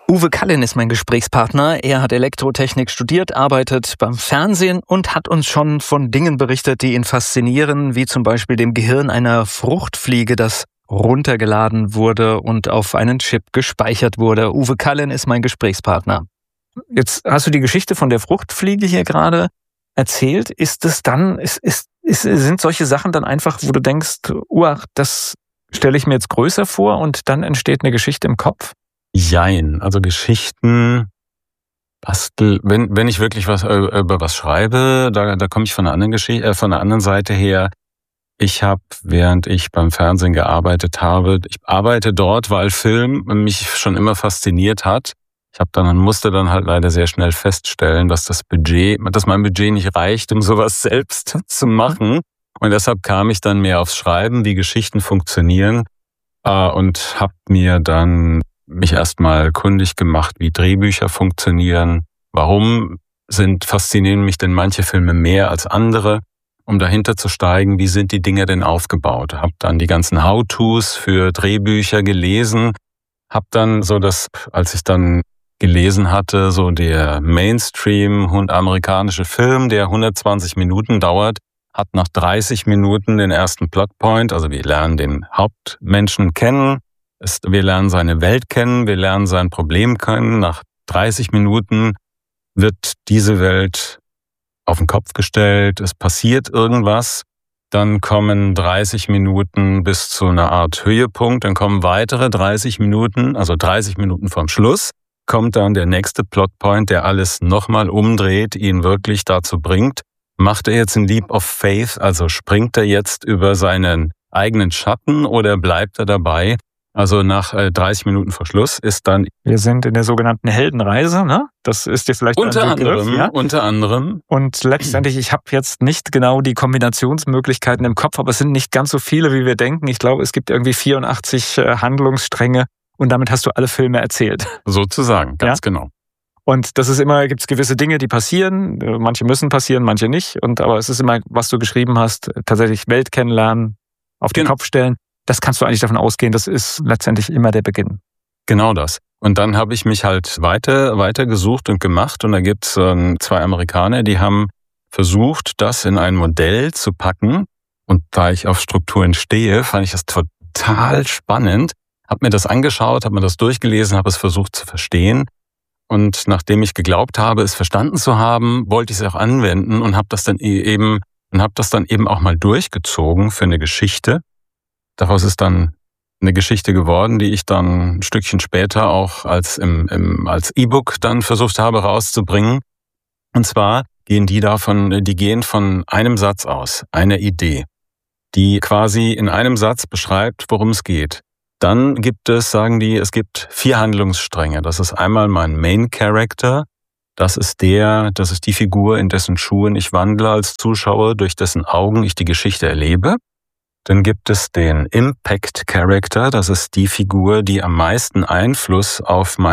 Uwe Kallin ist mein Gesprächspartner. Er hat Elektrotechnik studiert, arbeitet beim Fernsehen und hat uns schon von Dingen berichtet, die ihn faszinieren, wie zum Beispiel dem Gehirn einer Fruchtfliege, das runtergeladen wurde und auf einen Chip gespeichert wurde. Uwe Kallin ist mein Gesprächspartner. Jetzt hast du die Geschichte von der Fruchtfliege hier gerade erzählt. Sind solche Sachen dann einfach, wo du denkst, das stelle ich mir jetzt größer vor und dann entsteht eine Geschichte im Kopf? Jein, also Geschichten wenn ich wirklich über was schreibe, da komme ich von einer anderen Seite her. Ich habe, während ich beim Fernsehen gearbeitet habe, ich arbeite dort, weil Film mich schon immer fasziniert hat. Musste dann halt leider sehr schnell feststellen, dass mein Budget nicht reicht, um sowas selbst zu machen. Und deshalb kam ich dann mehr aufs Schreiben, wie Geschichten funktionieren, und habe mir dann mich erstmal kundig gemacht, wie Drehbücher funktionieren. Warum faszinieren mich denn manche Filme mehr als andere? Um dahinter zu steigen, wie sind die Dinge denn aufgebaut? Hab dann die ganzen How-Tos für Drehbücher gelesen. Hab dann als ich dann gelesen hatte, so der Mainstream amerikanische Film, der 120 Minuten dauert, hat nach 30 Minuten den ersten Plotpoint. Also wir lernen den Hauptmenschen kennen. Wir lernen seine Welt kennen, wir lernen sein Problem kennen. Nach 30 Minuten wird diese Welt auf den Kopf gestellt, es passiert irgendwas. Dann kommen 30 Minuten bis zu einer Art Höhepunkt, dann kommen weitere 30 Minuten, also 30 Minuten vom Schluss, kommt dann der nächste Plotpoint, der alles nochmal umdreht, ihn wirklich dazu bringt. Macht er jetzt ein Leap of Faith, also springt er jetzt über seinen eigenen Schatten oder bleibt er dabei? Also nach 30 Minuten vor Schluss ist dann... Wir sind in der sogenannten Heldenreise, ne? Das ist dir vielleicht unter anderem. Und letztendlich, ich habe jetzt nicht genau die Kombinationsmöglichkeiten im Kopf, aber es sind nicht ganz so viele, wie wir denken. Ich glaube, es gibt irgendwie 84 Handlungsstränge und damit hast du alle Filme erzählt. Sozusagen, ganz genau. Und das ist immer, gibt es gewisse Dinge, die passieren. Manche müssen passieren, manche nicht. Aber es ist immer, was du geschrieben hast, tatsächlich Welt kennenlernen, auf den Kopf stellen. Das kannst du eigentlich davon ausgehen, das ist letztendlich immer der Beginn. Genau das. Und dann habe ich mich halt weiter gesucht und gemacht. Und da gibt's 2 Amerikaner, die haben versucht, das in ein Modell zu packen. Und da ich auf Strukturen stehe, fand ich das total spannend. Habe mir das angeschaut, habe mir das durchgelesen, habe es versucht zu verstehen. Und nachdem ich geglaubt habe, es verstanden zu haben, wollte ich es auch anwenden und habe das dann eben auch mal durchgezogen für eine Geschichte. Daraus ist dann eine Geschichte geworden, die ich dann ein Stückchen später auch als E-Book dann versucht habe rauszubringen. Und zwar gehen die gehen von einem Satz aus, einer Idee, die quasi in einem Satz beschreibt, worum es geht. Dann sagen die, es gibt 4 Handlungsstränge. Das ist einmal mein Main Character. Das ist die Figur, in dessen Schuhen ich wandle als Zuschauer, durch dessen Augen ich die Geschichte erlebe. Dann gibt es den Impact Character, das ist die Figur, die am meisten Einfluss auf